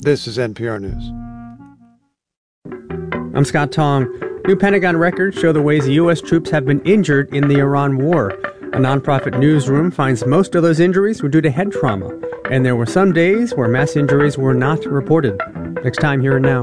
This is NPR News. I'm Scott Tong. New Pentagon records show the ways U.S. troops have been injured in the Iran war. A nonprofit newsroom finds most of those injuries were due to head trauma, and there were some days where mass injuries were not reported. Next time, Here and Now.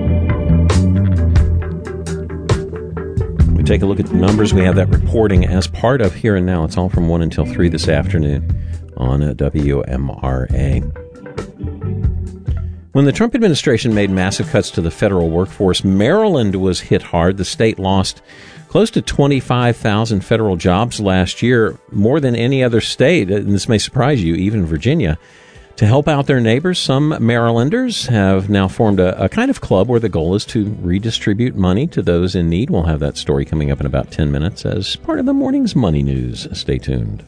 We take a look at the numbers. We have that reporting as part of Here and Now. It's all from 1 until 3 this afternoon on WMRA. When the Trump administration made massive cuts to the federal workforce, Maryland was hit hard. The state lost close to 25,000 federal jobs last year, more than any other state, and this may surprise you, even Virginia. To help out their neighbors, some Marylanders have now formed a kind of club where the goal is to redistribute money to those in need. We'll have that story coming up in about 10 minutes as part of the morning's Money News. Stay tuned.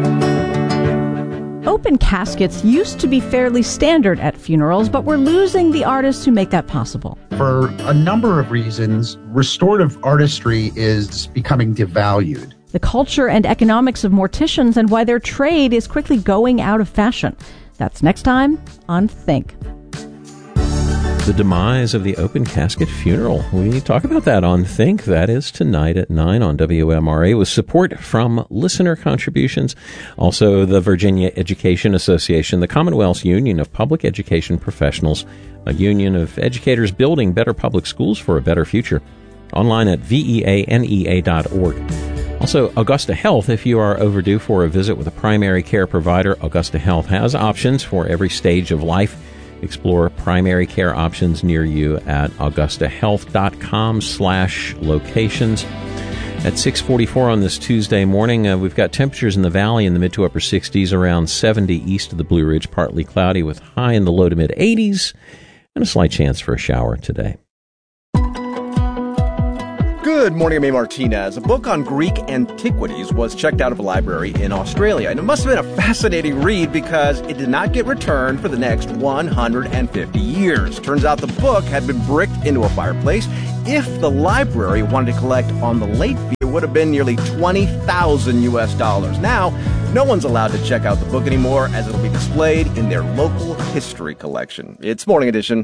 Open caskets used to be fairly standard at funerals, but we're losing the artists who make that possible. For a number of reasons, restorative artistry is becoming devalued. The culture and economics of morticians and why their trade is quickly going out of fashion. That's next time on Think. The demise of the open casket funeral. We talk about that on Think. That is tonight at 9 on WMRA with support from listener contributions. Also, the Virginia Education Association, the Commonwealth's Union of Public Education Professionals, a union of educators building better public schools for a better future. Online at veanea.org. Also, Augusta Health. If you are overdue for a visit with a primary care provider, Augusta Health has options for every stage of life. Explore primary care options near you at augustahealth.com/locations. At 6:44 on this Tuesday morning, we've got temperatures in the valley in the mid to upper 60s, around 70 east of the Blue Ridge, partly cloudy with high in the low to mid 80s, and a slight chance for a shower today. Good morning, I'm A. Martinez. A book on Greek antiquities was checked out of a library in Australia, and it must have been a fascinating read because it did not get returned for the next 150 years. Turns out the book had been bricked into a fireplace. If the library wanted to collect on the late fee, it would have been nearly $20,000 US. Now, no one's allowed to check out the book anymore as it'll be displayed in their local history collection. It's Morning Edition.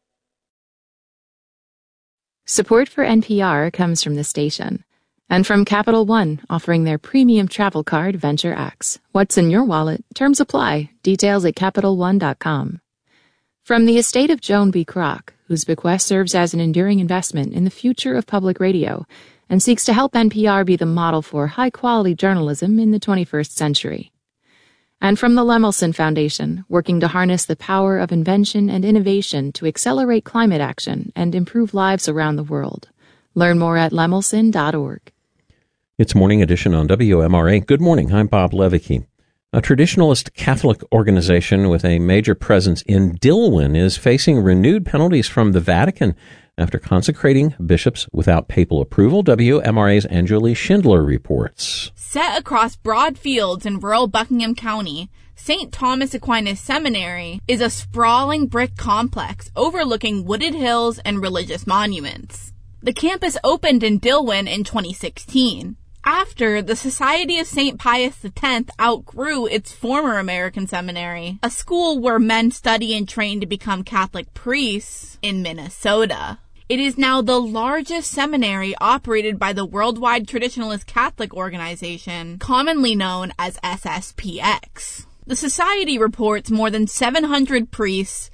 Support for NPR comes from the station and from Capital One, offering their premium travel card, Venture X. What's in your wallet? Terms apply. Details at CapitalOne.com. From the estate of Joan B. Kroc, whose bequest serves as an enduring investment in the future of public radio and seeks to help NPR be the model for high-quality journalism in the 21st century. And from the Lemelson Foundation, working to harness the power of invention and innovation to accelerate climate action and improve lives around the world. Learn more at lemelson.org. It's Morning Edition on WMRA. Good morning. I'm Bob Levicki. A traditionalist Catholic organization with a major presence in Dilwyn is facing renewed penalties from the Vatican after consecrating bishops without papal approval. WMRA's Anjali Schindler reports. Set across broad fields in rural Buckingham County, St. Thomas Aquinas Seminary is a sprawling brick complex overlooking wooded hills and religious monuments. The campus opened in Dilwyn in 2016, after the Society of St. Pius X outgrew its former American seminary, a school where men study and train to become Catholic priests in Minnesota. It is now the largest seminary operated by the Worldwide Traditionalist Catholic Organization, commonly known as SSPX. The society reports more than 700 priests,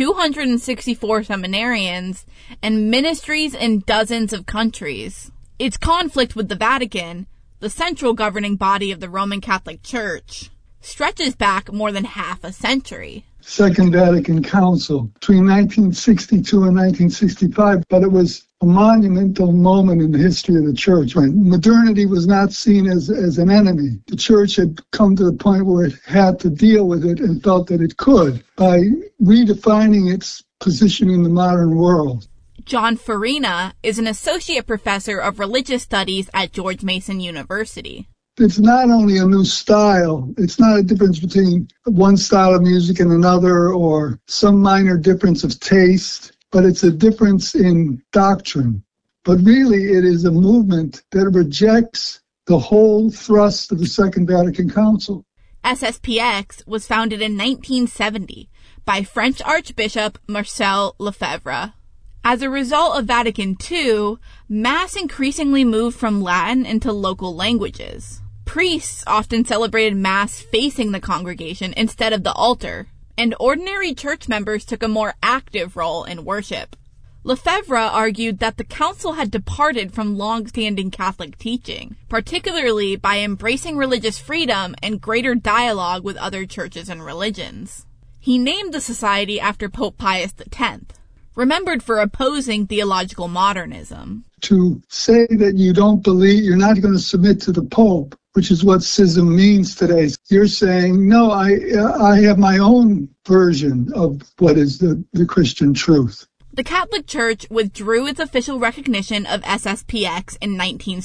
264 seminarians, and ministries in dozens of countries. Its conflict with the Vatican, the central governing body of the Roman Catholic Church, stretches back more than half a century. Second Vatican Council between 1962 and 1965, but it was a monumental moment in the history of the church when modernity was not seen as an enemy. The church had come to the point where it had to deal with it and felt that it could by redefining its position in the modern world. John Farina is an associate professor of religious studies at George Mason University. It's not only a new style, it's not a difference between one style of music and another or some minor difference of taste, but it's a difference in doctrine. But really it is a movement that rejects the whole thrust of the Second Vatican Council. SSPX was founded in 1970 by French Archbishop Marcel Lefebvre. As a result of Vatican II, Mass increasingly moved from Latin into local languages. Priests often celebrated Mass facing the congregation instead of the altar, and ordinary church members took a more active role in worship. Lefebvre argued that the council had departed from long-standing Catholic teaching, particularly by embracing religious freedom and greater dialogue with other churches and religions. He named the society after Pope Pius X, remembered for opposing theological modernism. To say that you don't believe, you're not going to submit to the Pope, which is what schism means today. You're saying, no, I have my own version of what is the Christian truth. The Catholic Church withdrew its official recognition of SSPX in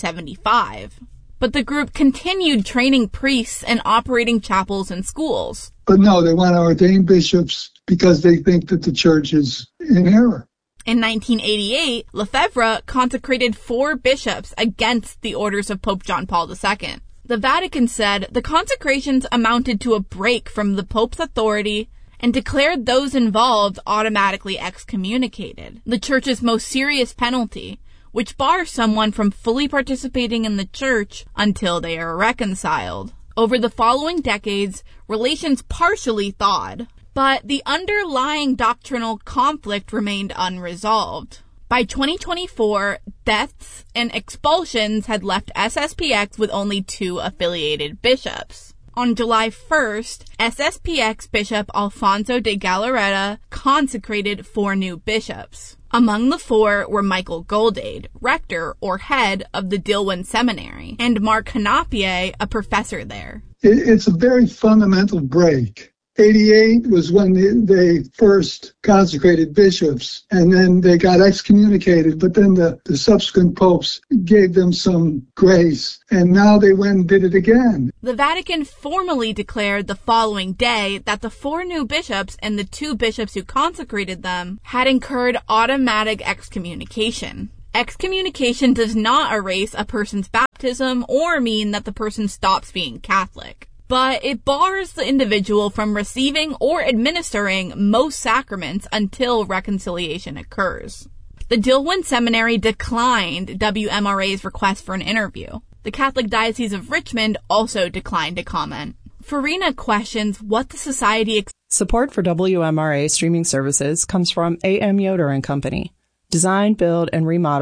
1975, but the group continued training priests and operating chapels and schools. But no, they want to ordain bishops because they think that the church is in error. In 1988, Lefebvre consecrated 4 bishops against the orders of Pope John Paul II. The Vatican said the consecrations amounted to a break from the Pope's authority and declared those involved automatically excommunicated, the Church's most serious penalty, which bars someone from fully participating in the Church until they are reconciled. Over the following decades, relations partially thawed, but the underlying doctrinal conflict remained unresolved. By 2024, deaths and expulsions had left SSPX with only 2 affiliated bishops. On July 1st, SSPX Bishop Alfonso de Galarreta consecrated 4 new bishops. Among the 4 were Michael Goldade, rector or head of the Dillwyn Seminary, and Mark Hanapier, a professor there. It's a very fundamental break. 88 was when they first consecrated bishops, and then they got excommunicated, but then the subsequent popes gave them some grace, and now they went and did it again. The Vatican formally declared the following day that the 4 new bishops and the 2 bishops who consecrated them had incurred automatic excommunication. Excommunication does not erase a person's baptism or mean that the person stops being Catholic, but it bars the individual from receiving or administering most sacraments until reconciliation occurs. The Dillwyn Seminary declined WMRA's request for an interview. The Catholic Diocese of Richmond also declined to comment. Farina questions what the society... Support for WMRA streaming services comes from A.M. Yoder and Company. Design, build, and remodel